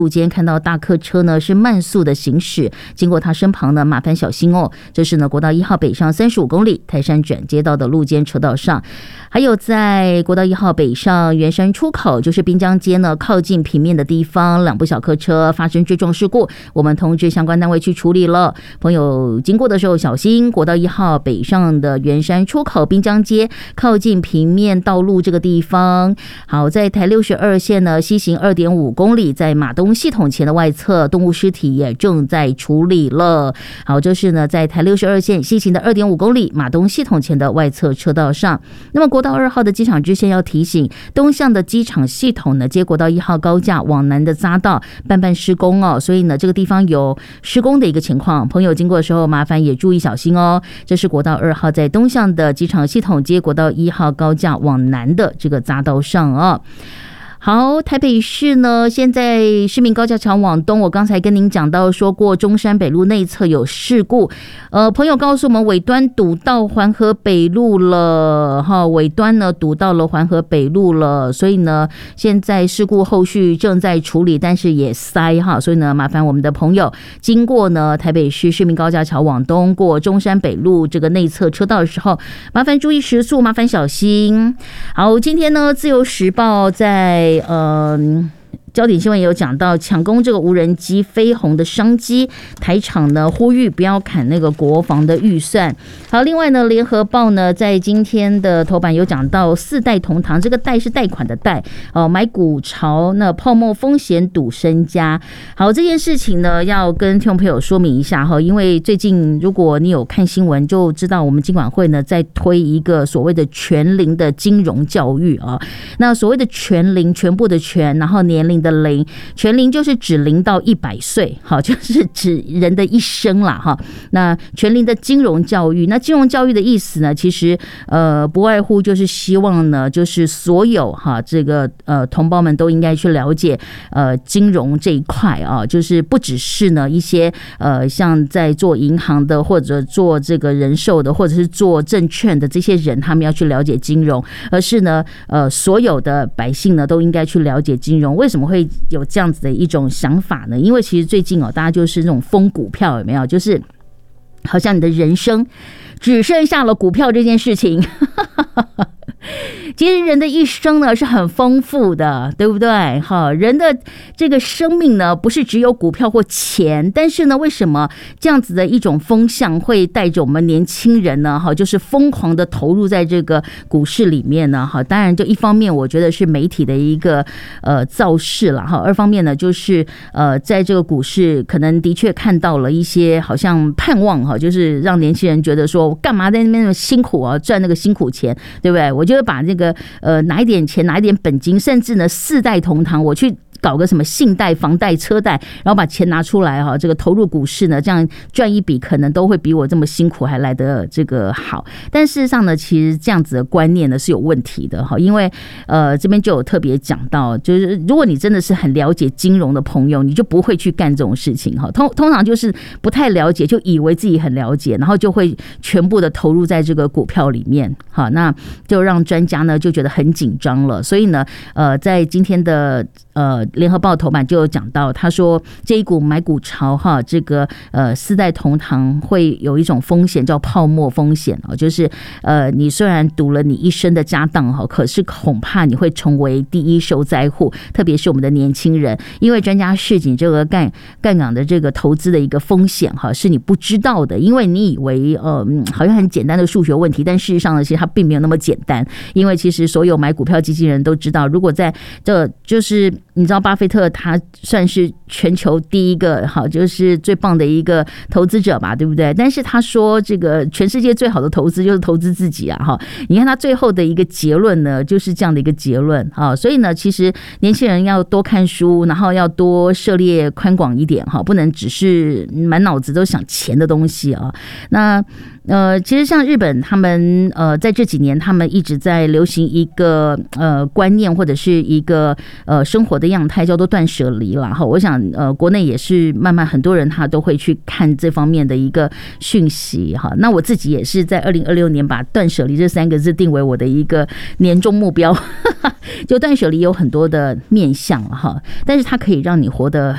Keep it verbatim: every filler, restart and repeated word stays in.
路间看到大客车呢是慢速的行驶，经过他身旁呢，麻烦小心哦。这是呢国道一号北上三十五公里泰山转接道的路肩车道上，还有在国道一号北上圆山出口，就是滨江街呢靠近平面的地方，两部小客车发生追撞事故，我们通知相关单位去处理了。朋友经过的时候小心，国道一号北上的圆山出口滨江街靠近平面道路这个地方。好，在台六十二线呢西行 二点五公里，在马东系统前的外侧动物尸体也正在处理了。好，这是呢在台六十二线西行的 二点五公里马东系统前的外侧车道上。那么国道二号的机场支线要提醒，东向的机场系统呢接国道一号高架往南的匝道半半施工哦，所以呢这个地方有施工的一个情况，朋友经过的时候麻烦也注意小心哦。这是国道二号在东向的机场系统接国道一号高架往南的这个匝道上哦。好，台北市呢，现在市民高架桥往东，我刚才跟您讲到说过中山北路内侧有事故，呃，朋友告诉我们尾端堵到环河北路了，哈，尾端呢堵到了环河北路了，所以呢，现在事故后续正在处理，但是也塞哈，所以呢，麻烦我们的朋友经过呢台北市市民高架桥往东过中山北路这个内侧车道的时候，麻烦注意时速，麻烦小心。好，今天呢，自由时报在呃，焦点新闻也有讲到抢攻这个无人机飞鸿的商机，台厂呢呼吁不要砍那个国防的预算。好，另外呢，联合报呢在今天的头版有讲到四代同堂，这个贷是贷款的贷，哦，买股潮那泡沫风险赌身家。好，这件事情呢要跟听众朋友说明一下哈，因为最近如果你有看新闻就知道，我们金管会呢在推一个所谓的全龄的金融教育啊。那所谓的全龄，全部的全，然后年龄的零，全龄就是指零到一百岁，好，就是指人的一生啦哈。那全龄的金融教育，那金融教育的意思呢，其实呃不外乎就是希望呢，就是所有哈这个呃同胞们都应该去了解呃金融这一块啊，就是不只是呢一些呃像在做银行的或者做这个人寿的或者是做证券的这些人，他们要去了解金融，而是呢呃所有的百姓呢都应该去了解金融。为什么会有这样子的一种想法呢？因为其实最近哦，大家就是那种疯股票，有没有？就是好像你的人生只剩下了股票这件事情。其实人的一生呢是很丰富的，对不对？好，人的这个生命呢不是只有股票或钱，但是呢为什么这样子的一种风向会带着我们年轻人呢好就是疯狂的投入在这个股市里面呢？好，当然就一方面我觉得是媒体的一个呃造势啦，哈，二方面呢就是呃在这个股市可能的确看到了一些好像盼望哈，就是让年轻人觉得说我干嘛在那边那么辛苦啊，赚那个辛苦钱，对不对？我就会把那个呃拿一点钱，拿一点本金，甚至呢四代同堂，我去搞个什么信贷、房贷、车贷，然后把钱拿出来哈，这个投入股市呢，这样赚一笔可能都会比我这么辛苦还来得这个好。但事实上呢，其实这样子的观念呢是有问题的哈，因为呃这边就有特别讲到，就是如果你真的是很了解金融的朋友，你就不会去干这种事情哈。通通常就是不太了解，就以为自己很了解，然后就会全部的投入在这个股票里面，好，那就让专家呢就觉得很紧张了。所以呢，呃，在今天的呃联合报头版就有讲到，他说这一股买股潮哈，这个呃四代同堂会有一种风险叫泡沫风险哦，就是呃你虽然赌了你一生的家当哈，可是恐怕你会成为第一受灾户，特别是我们的年轻人，因为专家示警这个干干港的这个投资的一个风险哈，是你不知道的，因为你以为呃好像很简单的数学问题，但事实上呢，其实它并没有那么简单，因为其实所有买股票基金人都知道，如果在这就是你知道巴菲特他算是全球第一个好，就是最棒的一个投资者吧，对不对？但是他说这个全世界最好的投资就是投资自己啊，哈！你看他最后的一个结论呢，就是这样的一个结论啊。所以呢，其实年轻人要多看书，然后要多涉猎宽广一点哈，不能只是满脑子都想钱的东西啊。那呃，其实像日本他们呃在这几年他们一直在流行一个呃观念或者是一个呃生活的样态叫做断舍离啦哈。我想呃国内也是慢慢很多人他都会去看这方面的一个讯息哈。那我自己也是在二零二六年把断舍离这三个字定为我的一个年终目标。就断舍离有很多的面向哈，但是它可以让你活得